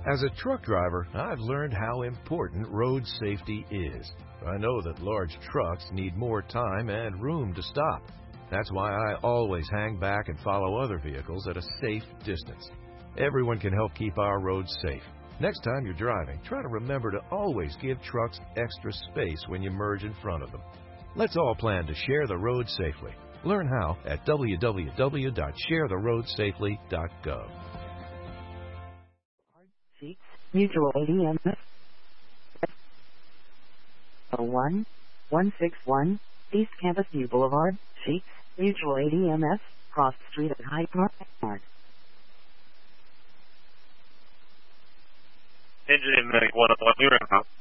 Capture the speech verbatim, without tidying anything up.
As a truck driver, I've learned how important road safety is. I know that large trucks need more time and room to stop. That's why I always hang back and follow other vehicles at a safe distance. Everyone can help keep our roads safe. Next time you're driving, try to remember to always give trucks extra space when you merge in front of them. Let's all plan to share the road safely. Learn how at w w w dot share the road safely dot gov. Seats, Mutual A D M S. oh one, one six one, East Campus View Boulevard, Sheets, Mutual A D M S, Cross Street at Hyde Park. Engine Medic one oh one, you're in.